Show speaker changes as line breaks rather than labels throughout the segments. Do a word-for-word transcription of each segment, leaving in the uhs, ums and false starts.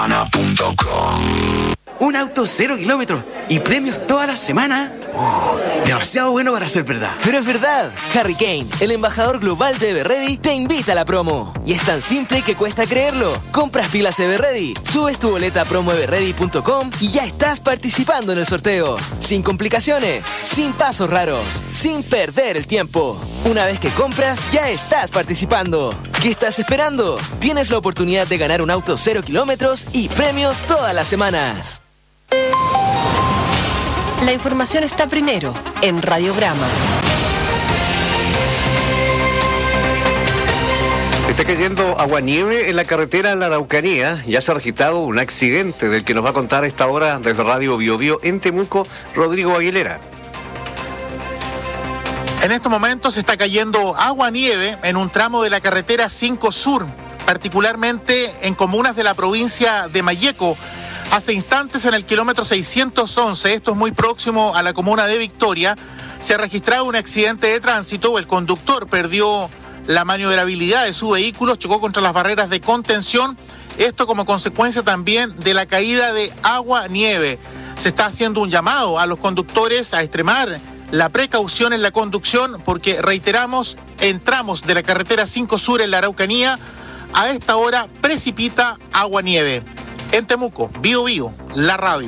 Un auto cero kilómetros y premios toda la semana. Oh, demasiado bueno para ser verdad.
Pero es verdad. Harry Kane, el embajador global de Everready, te invita a la promo. Y es tan simple que cuesta creerlo. Compras pilas Everready, subes tu boleta a promo everready punto com y ya estás participando en el sorteo. Sin complicaciones, sin pasos raros, sin perder el tiempo. Una vez que compras, ya estás participando. ¿Qué estás esperando? Tienes la oportunidad de ganar un auto cero kilómetros y premios todas las semanas.
La información está primero en Radiograma.
Está cayendo aguanieve en la carretera de la Araucanía. Ya se ha registrado un accidente del que nos va a contar a esta hora desde Radio Bio Bio en Temuco, Rodrigo Aguilera.
En estos momentos está cayendo agua-nieve en un tramo de la carretera cinco Sur, particularmente en comunas de la provincia de Malleco. Hace instantes en el kilómetro seiscientos once, esto es muy próximo a la comuna de Victoria, se ha registrado un accidente de tránsito. El conductor perdió la maniobrabilidad de su vehículo, chocó contra las barreras de contención, esto como consecuencia también de la caída de agua-nieve. Se está haciendo un llamado a los conductores a extremar la precaución en la conducción porque, reiteramos, en tramos de la carretera cinco Sur en la Araucanía, a esta hora precipita agua-nieve. En Temuco, Bio Bio, la radio.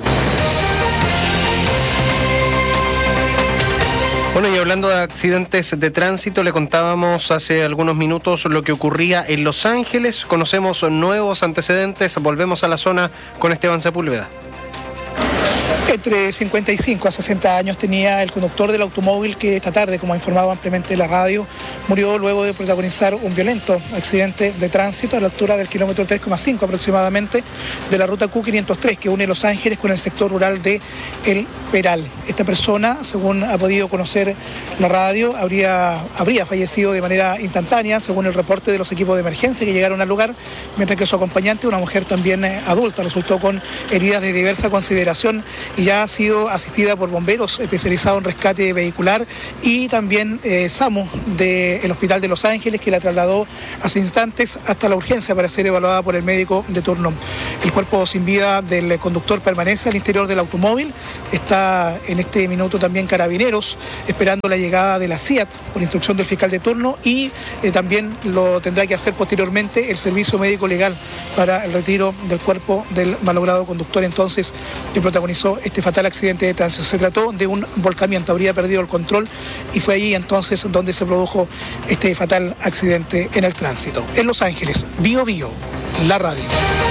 Bueno, y hablando de accidentes de tránsito, le contábamos hace algunos minutos lo que ocurría en Los Ángeles. Conocemos nuevos antecedentes. Volvemos a la zona con Esteban Sepúlveda.
Entre cincuenta y cinco a sesenta años tenía el conductor del automóvil que esta tarde, como ha informado ampliamente la radio, murió luego de protagonizar un violento accidente de tránsito a la altura del kilómetro tres coma cinco aproximadamente de la ruta Q quinientos tres que une Los Ángeles con el sector rural de El Peral. Esta persona, según ha podido conocer la radio, habría, habría fallecido de manera instantánea, según el reporte de los equipos de emergencia que llegaron al lugar, mientras que su acompañante, una mujer también adulta, resultó con heridas de diversa consideración y ya ha sido asistida por bomberos especializados en rescate vehicular y también eh, SAMU del Hospital de Los Ángeles, que la trasladó hace instantes hasta la urgencia para ser evaluada por el médico de turno. El cuerpo sin vida del conductor permanece al interior del automóvil. Está en este minuto también Carabineros esperando la llegada de la C I A T por instrucción del fiscal de turno y eh, también lo tendrá que hacer posteriormente el servicio médico legal para el retiro del cuerpo del malogrado conductor entonces que protagonizó este fatal accidente de tránsito. Se trató de un volcamiento, habría perdido el control y fue allí entonces donde se produjo este fatal accidente en el tránsito. En Los Ángeles, Bio Bio, la radio.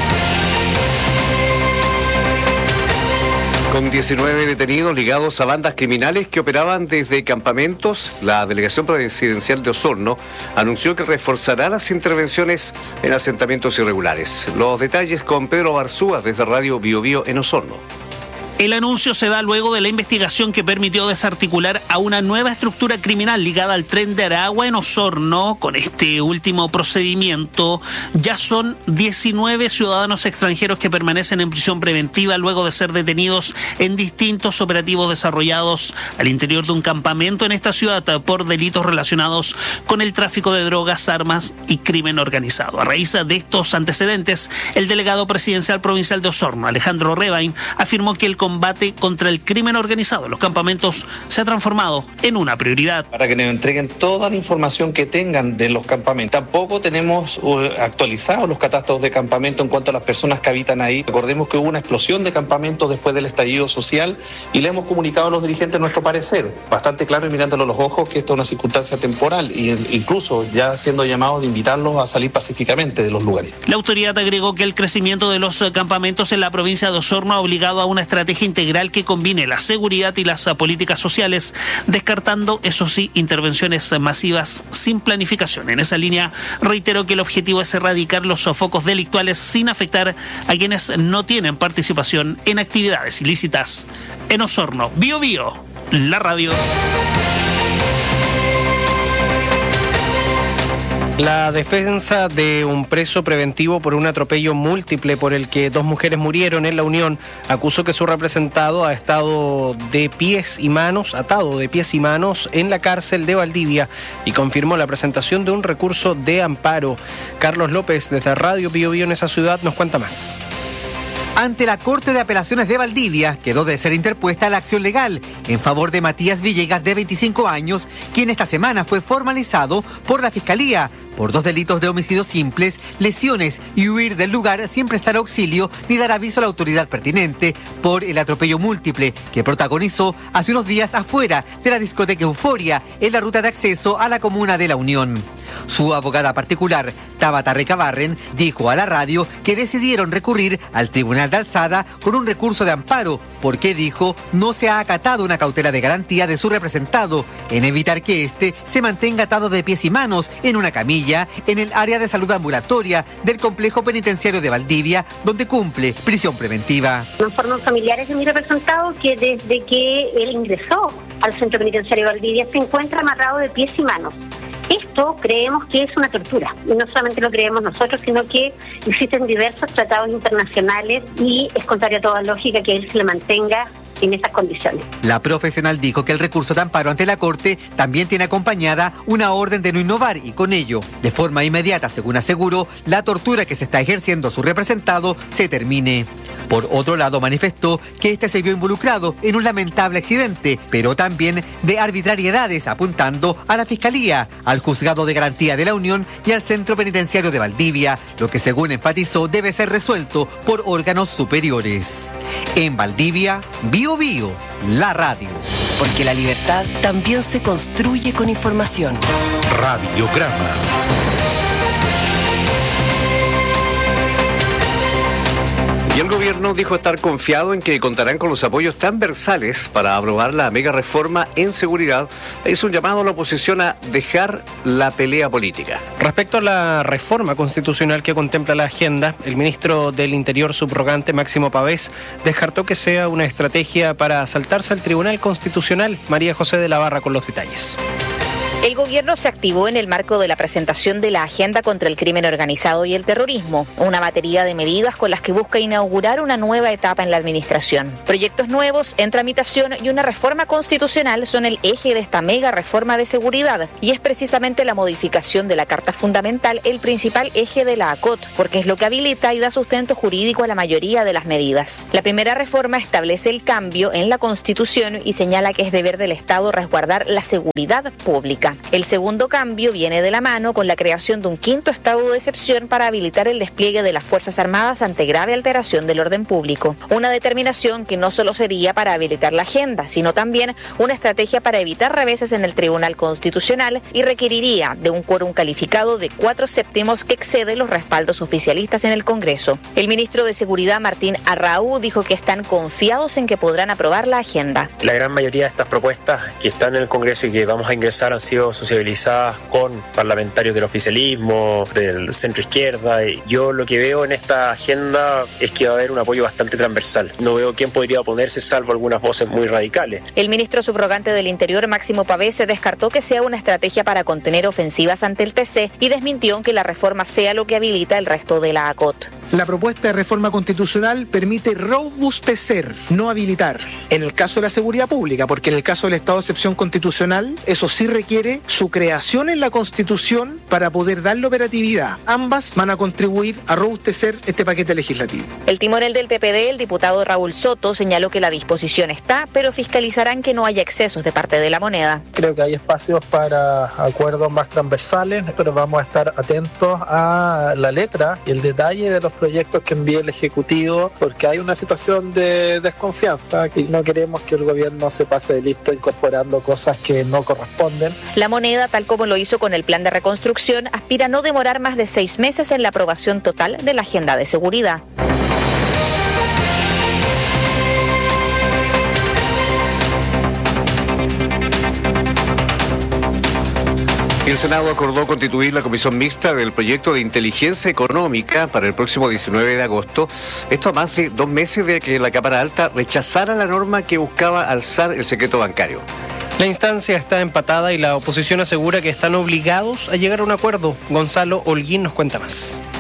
Con diecinueve detenidos ligados a bandas criminales que operaban desde campamentos, la Delegación Presidencial de Osorno anunció que reforzará las intervenciones en asentamientos irregulares. Los detalles con Pedro Barzúa desde Radio Bio Bio en Osorno.
El anuncio se da luego de la investigación que permitió desarticular a una nueva estructura criminal ligada al tren de Aragua en Osorno. Con este último procedimiento ya son diecinueve ciudadanos extranjeros que permanecen en prisión preventiva luego de ser detenidos en distintos operativos desarrollados al interior de un campamento en esta ciudad por delitos relacionados con el tráfico de drogas, armas y crimen organizado. A raíz de estos antecedentes, el delegado presidencial provincial de Osorno, Alejandro Rebain, afirmó que el combate contra el crimen organizado en los campamentos se ha transformado en una prioridad.
Para que nos entreguen toda la información que tengan de los campamentos. Tampoco tenemos uh, actualizados los catastros de campamento en cuanto a las personas que habitan ahí. Recordemos que hubo una explosión de campamentos después del estallido social y le hemos comunicado a los dirigentes nuestro parecer, bastante claro y mirándolo a los ojos, que esta es una circunstancia temporal e incluso ya siendo llamados de invitarlos a salir pacíficamente de los lugares.
La autoridad agregó que el crecimiento de los campamentos en la provincia de Osorno ha obligado a una estrategia integral que combine la seguridad y las políticas sociales, descartando, eso sí, intervenciones masivas sin planificación. En esa línea, reitero que el objetivo es erradicar los focos delictuales sin afectar a quienes no tienen participación en actividades ilícitas. En Osorno, Bio Bio, la radio.
La defensa de un preso preventivo por un atropello múltiple por el que dos mujeres murieron en La Unión acusó que su representado ha estado de pies y manos, atado de pies y manos en la cárcel de Valdivia y confirmó la presentación de un recurso de amparo. Carlos López desde Radio Bio Bio en esa ciudad nos cuenta más.
Ante la Corte de Apelaciones de Valdivia, quedó de ser interpuesta la acción legal en favor de Matías Villegas, de veinticinco años, quien esta semana fue formalizado por la Fiscalía por dos delitos de homicidios simples, lesiones y huir del lugar sin prestar auxilio ni dar aviso a la autoridad pertinente por el atropello múltiple que protagonizó hace unos días afuera de la discoteca Euforia en la ruta de acceso a la comuna de La Unión. Su abogada particular, Tabata Recabarren, dijo a la radio que decidieron recurrir al Tribunal de Alzada con un recurso de amparo porque, dijo, no se ha acatado una cautela de garantía de su representado en evitar que éste se mantenga atado de pies y manos en una camilla en el área de salud ambulatoria del complejo penitenciario de Valdivia, donde cumple prisión preventiva.
Me informan familiares de mi representado que desde que él ingresó al centro penitenciario de Valdivia se encuentra amarrado de pies y manos. Esto creemos que es una tortura, y no solamente lo creemos nosotros, sino que existen diversos tratados internacionales y es contrario a toda lógica que él se le mantenga en esas condiciones.
La profesional dijo que el recurso de amparo ante la Corte también tiene acompañada una orden de no innovar y con ello, de forma inmediata, según aseguró, la tortura que se está ejerciendo a su representado se termine. Por otro lado, manifestó que este se vio involucrado en un lamentable accidente, pero también de arbitrariedades, apuntando a la Fiscalía, al Juzgado de Garantía de la Unión y al Centro Penitenciario de Valdivia, lo que, según enfatizó, debe ser resuelto por órganos superiores. En Valdivia, Bio Bio, la radio.
Porque la libertad también se construye con información.
Radiograma.
Y el gobierno dijo estar confiado en que contarán con los apoyos transversales para aprobar la mega reforma en seguridad. Es un llamado a la oposición a dejar la pelea política.
Respecto a la reforma constitucional que contempla la agenda, el ministro del Interior subrogante, Máximo Pavés, descartó que sea una estrategia para saltarse al Tribunal Constitucional. María José de la Barra con los detalles.
El gobierno se activó en el marco de la presentación de la Agenda contra el Crimen Organizado y el Terrorismo, una batería de medidas con las que busca inaugurar una nueva etapa en la administración. Proyectos nuevos en tramitación y una reforma constitucional son el eje de esta mega reforma de seguridad, y es precisamente la modificación de la Carta Fundamental el principal eje de la A C O T, porque es lo que habilita y da sustento jurídico a la mayoría de las medidas. La primera reforma establece el cambio en la Constitución y señala que es deber del Estado resguardar la seguridad pública. El segundo cambio viene de la mano con la creación de un quinto estado de excepción para habilitar el despliegue de las Fuerzas Armadas ante grave alteración del orden público. Una determinación que no solo sería para habilitar la agenda, sino también una estrategia para evitar reveses en el Tribunal Constitucional y requeriría de un quórum calificado de cuatro séptimos que excede los respaldos oficialistas en el Congreso. El ministro de Seguridad, Martín Arraú, dijo que están confiados en que podrán aprobar la agenda.
La gran mayoría de estas propuestas que están en el Congreso y que vamos a ingresar han sido sociabilizadas con parlamentarios del oficialismo, del centro izquierda. Y yo lo que veo en esta agenda es que va a haber un apoyo bastante transversal. No veo quién podría oponerse, salvo algunas voces muy radicales.
El ministro subrogante del Interior, Máximo Pavés, se descartó que sea una estrategia para contener ofensivas ante el T C y desmintió que la reforma sea lo que habilita el resto de la A C O T.
La propuesta de reforma constitucional permite robustecer, no habilitar, en el caso de la seguridad pública, porque en el caso del estado de excepción constitucional, eso sí requiere su creación en la Constitución para poder darle operatividad. Ambas van a contribuir a robustecer este paquete legislativo.
El timonel del P P D, el diputado Raúl Soto, señaló que la disposición está, pero fiscalizarán que no haya excesos de parte de la moneda.
Creo que hay espacios para acuerdos más transversales, pero vamos a estar atentos a la letra y el detalle de los proyectos que envíe el Ejecutivo, porque hay una situación de desconfianza y no queremos que el gobierno se pase de listo incorporando cosas que no corresponden.
La moneda, tal como lo hizo con el plan de reconstrucción, aspira a no demorar más de seis meses en la aprobación total de la agenda de seguridad.
El Senado acordó constituir la comisión mixta del proyecto de inteligencia económica para el próximo diecinueve de agosto. Esto a más de dos meses de que la Cámara Alta rechazara la norma que buscaba alzar el secreto bancario.
La instancia está empatada y la oposición asegura que están obligados a llegar a un acuerdo. Gonzalo Holguín nos cuenta más.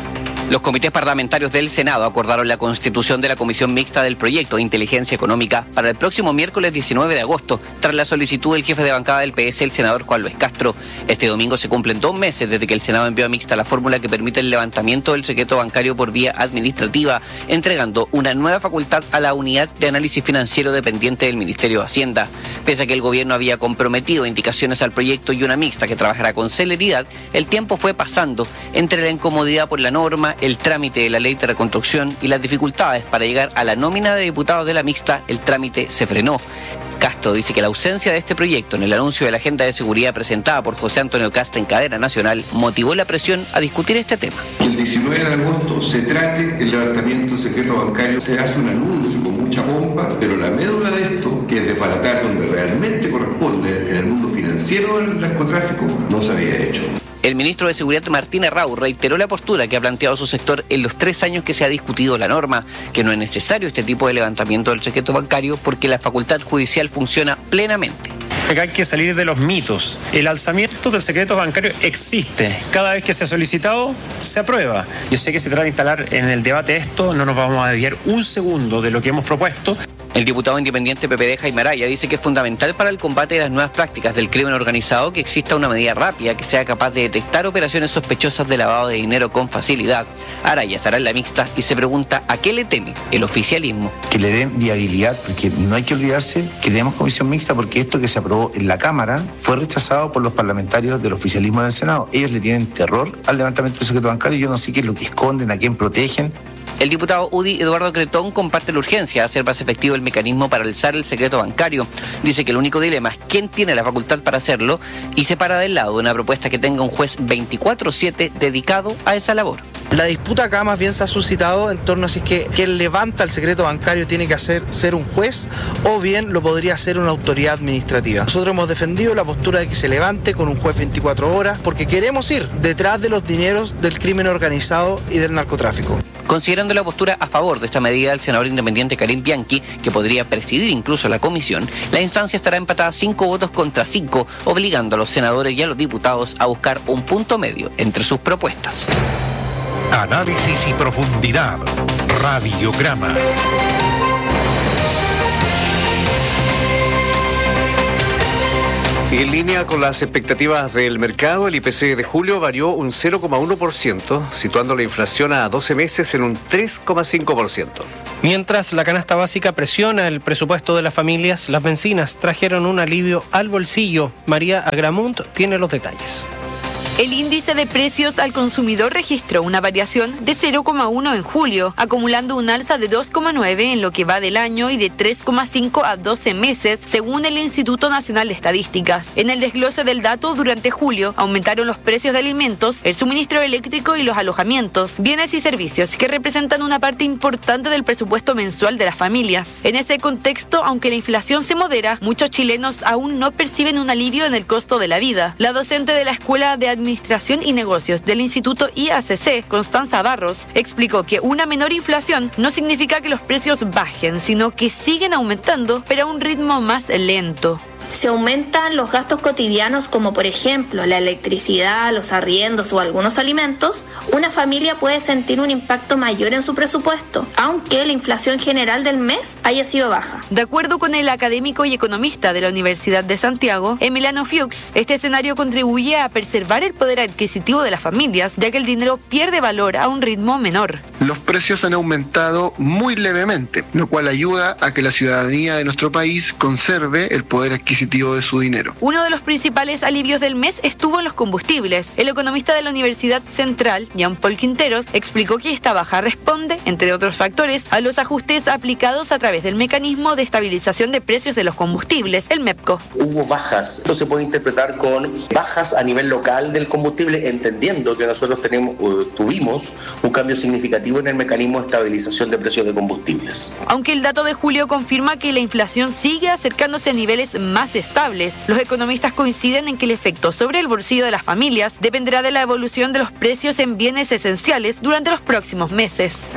Los comités parlamentarios del Senado acordaron la constitución de la Comisión Mixta del Proyecto de Inteligencia Económica para el próximo miércoles diecinueve de agosto, tras la solicitud del jefe de bancada del P S, el senador Juan Luis Castro. Este domingo se cumplen dos meses desde que el Senado envió a Mixta la fórmula que permite el levantamiento del secreto bancario por vía administrativa, entregando una nueva facultad a la Unidad de Análisis Financiero dependiente del Ministerio de Hacienda. Pese a que el gobierno había comprometido indicaciones al proyecto y una mixta que trabajará con celeridad, el tiempo fue pasando entre la incomodidad por la norma, el trámite de la ley de reconstrucción y las dificultades para llegar a la nómina de diputados de la mixta. El trámite se frenó. Castro dice que la ausencia de este proyecto en el anuncio de la agenda de seguridad presentada por José Antonio Casta en cadena nacional motivó la presión a discutir este tema.
El diecinueve de agosto se trate el levantamiento del secreto bancario. Se hace un anuncio con mucha pompa, pero la médula de esto, que es desbaratar donde realmente corresponde en el mundo financiero del narcotráfico, no se había hecho.
El ministro de Seguridad Martín Arrau reiteró la postura que ha planteado su sector en los tres años que se ha discutido la norma, que no es necesario este tipo de levantamiento del secreto bancario porque la facultad judicial funciona plenamente.
Hay que salir de los mitos. El alzamiento del secreto bancario existe. Cada vez que se ha solicitado, se aprueba. Yo sé que se trata de instalar en el debate esto, no nos vamos a desviar un segundo de lo que hemos propuesto.
El diputado independiente P P D, Jaime Araya, dice que es fundamental para el combate de las nuevas prácticas del crimen organizado que exista una medida rápida que sea capaz de detectar operaciones sospechosas de lavado de dinero con facilidad. Araya estará en la mixta y se pregunta a qué le teme el oficialismo.
Que le den viabilidad, porque no hay que olvidarse que tenemos comisión mixta porque esto que se aprobó en la Cámara fue rechazado por los parlamentarios del oficialismo del Senado. Ellos le tienen terror al levantamiento del secreto bancario. Yo no sé qué es lo que esconden, a quién protegen.
El diputado U D I Eduardo Cretón comparte la urgencia de hacer más efectivo el mecanismo para alzar el secreto bancario. Dice que el único dilema es quién tiene la facultad para hacerlo y se para del lado de una propuesta que tenga un juez veinticuatro siete dedicado a esa labor.
La disputa acá más bien se ha suscitado en torno a si es que quien levanta el secreto bancario tiene que hacer, ser un juez o bien lo podría hacer una autoridad administrativa. Nosotros hemos defendido la postura de que se levante con un juez veinticuatro horas porque queremos ir detrás de los dineros del crimen organizado y del narcotráfico.
Considerando la postura a favor de esta medida del senador independiente Karim Bianchi, que podría presidir incluso la comisión, la instancia estará empatada cinco votos contra cinco, obligando a los senadores y a los diputados a buscar un punto medio entre sus propuestas.
Análisis y profundidad. Radiograma.
Y en línea con las expectativas del mercado, el I P C de julio varió un cero coma uno por ciento, situando la inflación a doce meses en un tres coma cinco por ciento.
Mientras la canasta básica presiona el presupuesto de las familias, las bencinas trajeron un alivio al bolsillo. María Agramunt tiene los detalles.
El índice de precios al consumidor registró una variación de cero coma uno en julio, acumulando un alza de dos coma nueve en lo que va del año y de tres coma cinco a doce meses, según el Instituto Nacional de Estadísticas. En el desglose del dato, durante julio aumentaron los precios de alimentos, el suministro eléctrico y los alojamientos, bienes y servicios que representan una parte importante del presupuesto mensual de las familias. En ese contexto, aunque la inflación se modera, muchos chilenos aún no perciben un alivio en el costo de la vida. La docente de la Escuela de Administración Administración y Negocios del Instituto I A C C, Constanza Barros, explicó que una menor inflación no significa que los precios bajen, sino que siguen aumentando, pero a un ritmo más lento.
Se aumentan los gastos cotidianos como por ejemplo la electricidad, los arriendos o algunos alimentos, una familia puede sentir un impacto mayor en su presupuesto, aunque la inflación general del mes haya sido baja.
De acuerdo con el académico y economista de la Universidad de Santiago, Emiliano Fuchs, este escenario contribuye a preservar el poder adquisitivo de las familias, ya que el dinero pierde valor a un ritmo menor.
Los precios han aumentado muy levemente, lo cual ayuda a que la ciudadanía de nuestro país conserve el poder adquisitivo de su dinero.
Uno de los principales alivios del mes estuvo en los combustibles. El economista de la Universidad Central, Jean-Paul Quinteros, explicó que esta baja responde, entre otros factores, a los ajustes aplicados a través del mecanismo de estabilización de precios de los combustibles, el MEPCO.
Hubo bajas. Esto se puede interpretar con bajas a nivel local del combustible, entendiendo que nosotros tenemos, uh, tuvimos un cambio significativo en el mecanismo de estabilización de precios de combustibles.
Aunque el dato de julio confirma que la inflación sigue acercándose a niveles más estables, los economistas coinciden en que el efecto sobre el bolsillo de las familias dependerá de la evolución de los precios en bienes esenciales durante los próximos meses.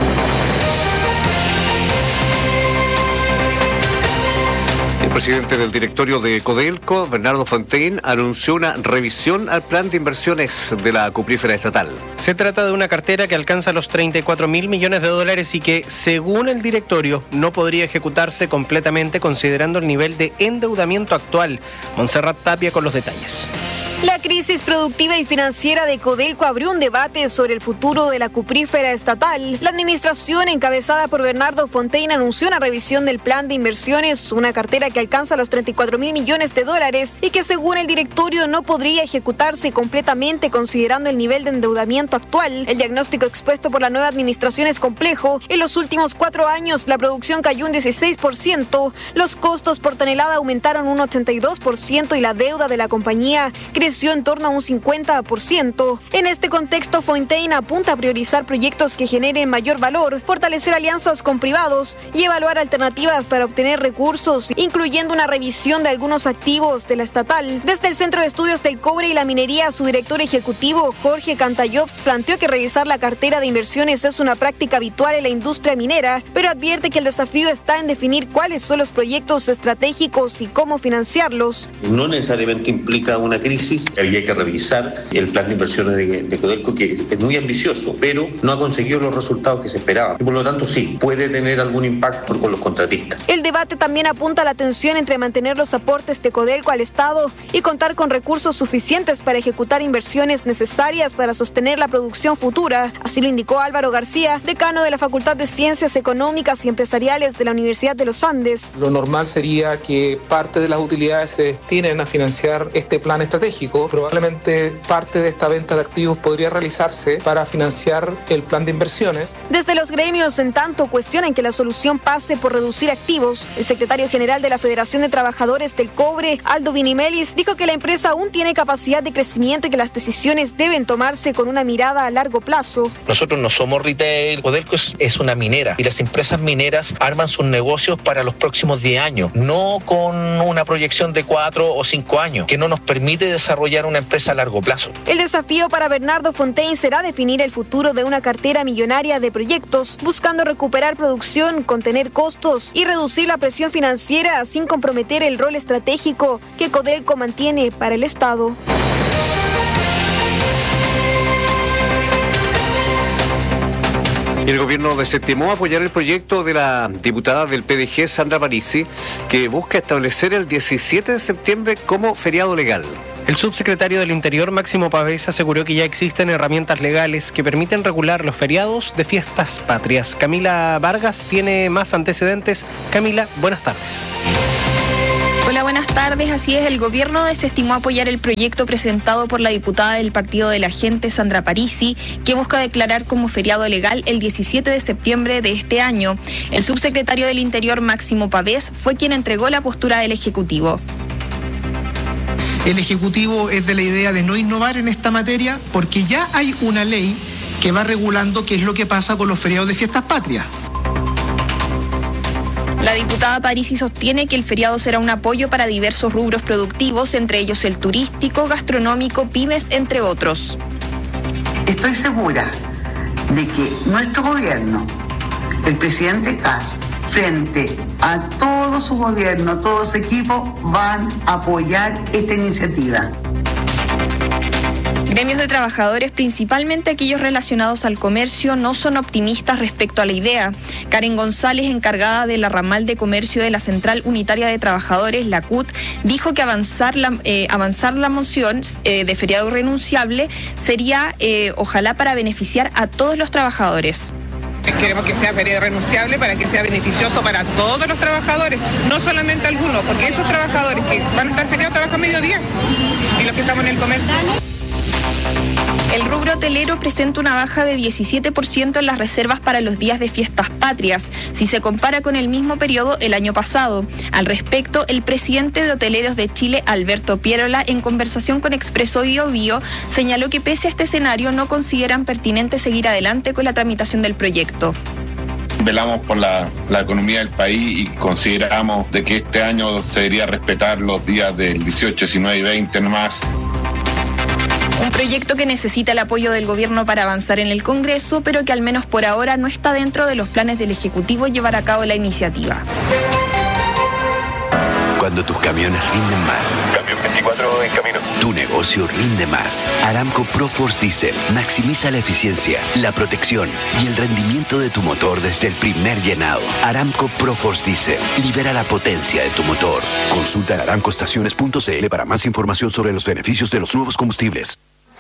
presidente del directorio de Codelco, Bernardo Fontaine, anunció una revisión al plan de inversiones de la cuprífera estatal.
Se trata de una cartera que alcanza los treinta y cuatro mil millones de dólares y que, según el directorio, no podría ejecutarse completamente considerando el nivel de endeudamiento actual. Montserrat Tapia con los detalles.
La crisis productiva y financiera de Codelco abrió un debate sobre el futuro de la cuprífera estatal. La administración, encabezada por Bernardo Fontaine, anunció una revisión del plan de inversiones, una cartera que alcanza los treinta y cuatro mil millones de dólares y que, según el directorio, no podría ejecutarse completamente considerando el nivel de endeudamiento actual. El diagnóstico expuesto por la nueva administración es complejo. En los últimos cuatro años, la producción cayó un dieciséis por ciento, los costos por tonelada aumentaron un ochenta y dos por ciento y la deuda de la compañía creció en torno a un cincuenta por ciento. En este contexto, Fontaine apunta a priorizar proyectos que generen mayor valor, fortalecer alianzas con privados y evaluar alternativas para obtener recursos, incluyendo una revisión de algunos activos de la estatal. Desde el Centro de Estudios del Cobre y la Minería, su director ejecutivo, Jorge Cantallops, planteó que revisar la cartera de inversiones es una práctica habitual en la industria minera, pero advierte que el desafío está en definir cuáles son los proyectos estratégicos y cómo financiarlos.
No necesariamente implica una crisis. Había que revisar el plan de inversiones de, de Codelco, que es muy ambicioso, pero no ha conseguido los resultados que se esperaban. Y por lo tanto, sí, puede tener algún impacto con los contratistas.
El debate también apunta a la tensión entre mantener los aportes de Codelco al Estado y contar con recursos suficientes para ejecutar inversiones necesarias para sostener la producción futura. Así lo indicó Álvaro García, decano de la Facultad de Ciencias Económicas y Empresariales de la Universidad de los Andes.
Lo normal sería que parte de las utilidades se destinen a financiar este plan estratégico. Probablemente parte de esta venta de activos podría realizarse para financiar el plan de inversiones.
Desde los gremios, en tanto, cuestionan que la solución pase por reducir activos. El secretario general de la Federación de Trabajadores del Cobre, Aldo Vinimelis, dijo que la empresa aún tiene capacidad de crecimiento y que las decisiones deben tomarse con una mirada a largo plazo.
Nosotros no somos retail, Codelco es, es una minera y las empresas mineras arman sus negocios para los próximos diez años, no con una proyección de cuatro o cinco años, que no nos permite desarrollar una empresa a largo plazo.
El desafío para Bernardo Fontaine será definir el futuro de una cartera millonaria de proyectos, buscando recuperar producción, contener costos y reducir la presión financiera sin comprometer el rol estratégico que Codelco mantiene para el Estado.
El gobierno desestimó apoyar el proyecto de la diputada del P D G, Sandra Parisi, que busca establecer el diecisiete de septiembre como feriado legal.
El subsecretario del Interior, Máximo Pavés, aseguró que ya existen herramientas legales que permiten regular los feriados de fiestas patrias. Camila Vargas tiene más antecedentes. Camila, buenas tardes.
Hola, buenas tardes. Así es, el gobierno desestimó apoyar el proyecto presentado por la diputada del Partido de la Gente, Sandra Parisi, que busca declarar como feriado legal el diecisiete de septiembre de este año. El subsecretario del Interior, Máximo Pavés, fue quien entregó la postura del Ejecutivo.
El Ejecutivo es de la idea de no innovar en esta materia porque ya hay una ley que va regulando qué es lo que pasa con los feriados de fiestas patrias.
La diputada Parisi sostiene que el feriado será un apoyo para diversos rubros productivos, entre ellos el turístico, gastronómico, pymes, entre otros.
Estoy segura de que nuestro gobierno, el presidente Kast, frente a todo su gobierno, todo su equipo, van a apoyar esta iniciativa.
Gremios de trabajadores, principalmente aquellos relacionados al comercio, no son optimistas respecto a la idea. Karen González, encargada de la ramal de comercio de la Central Unitaria de Trabajadores, la C U T, dijo que avanzar la, eh, avanzar la moción eh, de feriado renunciable sería, eh, ojalá, para beneficiar a todos los trabajadores.
Queremos que sea feriado renunciable para que sea beneficioso para todos los trabajadores, no solamente algunos, porque esos trabajadores que van a estar feriados trabajan mediodía y los que estamos en el comercio.
El rubro hotelero presenta una baja de diecisiete por ciento en las reservas para los días de fiestas patrias, si se compara con el mismo periodo el año pasado. Al respecto, el presidente de Hoteleros de Chile, Alberto Pierola, en conversación con Expreso Bio Bio, señaló que pese a este escenario no consideran pertinente seguir adelante con la tramitación del proyecto.
Velamos por la, la economía del país y consideramos de que este año se debería respetar los días del dieciocho, diecinueve y veinte nomás.
Un proyecto que necesita el apoyo del gobierno para avanzar en el Congreso, pero que al menos por ahora no está dentro de los planes del Ejecutivo llevar a cabo la iniciativa.
cuando tus camiones rinden más.
Camión veinticuatro en camino.
Tu negocio rinde más. Aramco ProForce Diesel maximiza la eficiencia, la protección y el rendimiento de tu motor desde el primer llenado. Aramco ProForce Diesel libera la potencia de tu motor. Consulta en aramco estaciones punto c l para más información sobre los beneficios de los nuevos combustibles.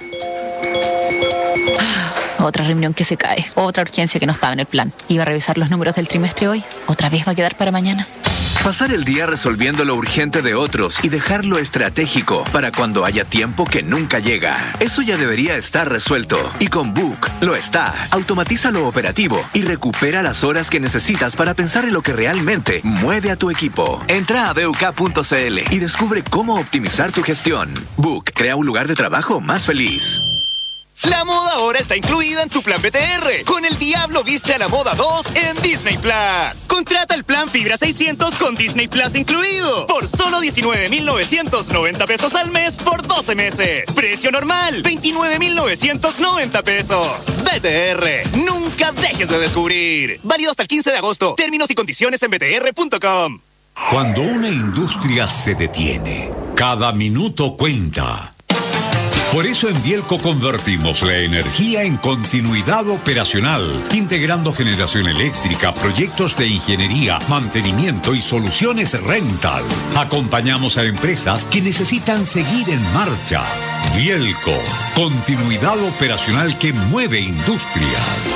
Otra reunión que se cae, otra urgencia que no estaba en el plan. Iba a revisar los números del trimestre hoy, otra vez va a quedar para mañana.
Pasar el día resolviendo lo urgente de otros y dejar lo estratégico para cuando haya tiempo que nunca llega. Eso ya debería estar resuelto. Y con Book lo está. Automatiza lo operativo y recupera las horas que necesitas para pensar en lo que realmente mueve a tu equipo. Entra a b u k punto c l y descubre cómo optimizar tu gestión. Book crea un lugar de trabajo más feliz.
La moda ahora está incluida en tu plan B T R. Con El Diablo Viste a la Moda dos en Disney Plus. Contrata el plan Fibra seiscientos con Disney Plus incluido. Por solo diecinueve mil novecientos noventa pesos al mes por doce meses. Precio normal, veintinueve mil novecientos noventa pesos. B T R, nunca dejes de descubrir. Válido hasta el quince de agosto. Términos y condiciones en b t r punto com.
Cuando una industria se detiene, cada minuto cuenta. Por eso en Bielco convertimos la energía en continuidad operacional, integrando generación eléctrica, proyectos de ingeniería, mantenimiento y soluciones rental. Acompañamos a empresas que necesitan seguir en marcha. Bielco, continuidad operacional que mueve industrias.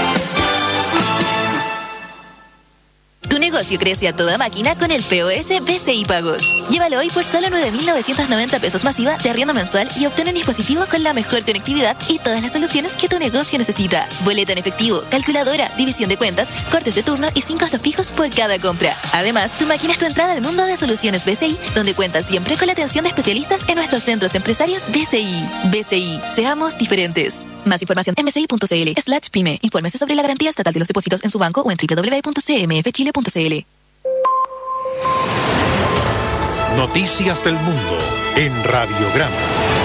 Tu negocio crece a toda máquina con el P O S B C I Pagos. Llévalo hoy por solo nueve mil novecientos noventa pesos masiva de arriendo mensual y obtén un dispositivo con la mejor conectividad y todas las soluciones que tu negocio necesita. Boleta en efectivo, calculadora, división de cuentas, cortes de turno y sin costos fijos por cada compra. Además, tu máquina es tu entrada al mundo de soluciones B C I, donde cuentas siempre con la atención de especialistas en nuestros centros empresarios B C I. B C I, seamos diferentes. Más información en b c i punto c l slash pyme. Infórmese sobre la garantía estatal de los depósitos en su banco o en w w w punto c m f chile punto c l.
Noticias del Mundo en Radiograma.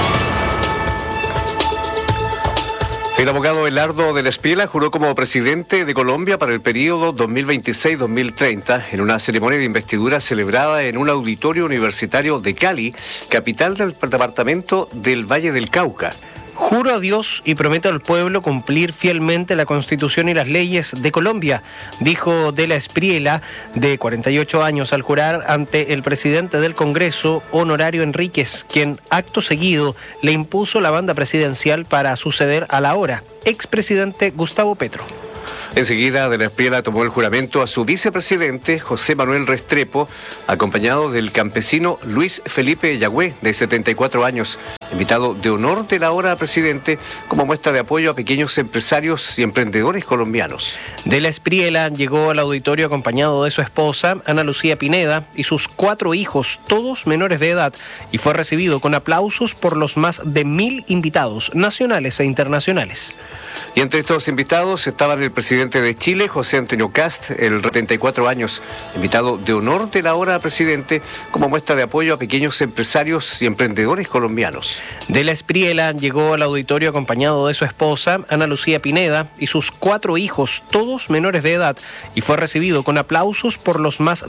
El abogado Elardo de la Espiela juró como presidente de Colombia para el periodo dos mil veintiséis a dos mil treinta en una ceremonia de investidura celebrada en un auditorio universitario de Cali, capital del departamento del Valle del Cauca.
Juro a Dios y prometo al pueblo cumplir fielmente la Constitución y las leyes de Colombia, dijo de la Espriela, de cuarenta y ocho años, al jurar ante el presidente del Congreso, Honorario Enríquez, quien acto seguido le impuso la banda presidencial para suceder al ahora expresidente Gustavo Petro.
Enseguida, de la Espriela tomó el juramento a su vicepresidente, José Manuel Restrepo, acompañado del campesino Luis Felipe Yagüe, de setenta y cuatro años, invitado de honor del ahora presidente, como muestra de apoyo a pequeños empresarios y emprendedores colombianos.
De la Espriela llegó al auditorio acompañado de su esposa, Ana Lucía Pineda, y sus cuatro hijos, todos menores de edad, y fue recibido con aplausos por los más de mil invitados, nacionales e internacionales.
Y entre estos invitados estaban el presidente de Chile, José Antonio Kast, el setenta y cuatro años, invitado de honor del ahora presidente, como muestra de apoyo a pequeños empresarios y emprendedores colombianos.
De la Espriela llegó al auditorio acompañado de su esposa, Ana Lucía Pineda, y sus cuatro hijos, todos menores de edad, y fue recibido con aplausos por los más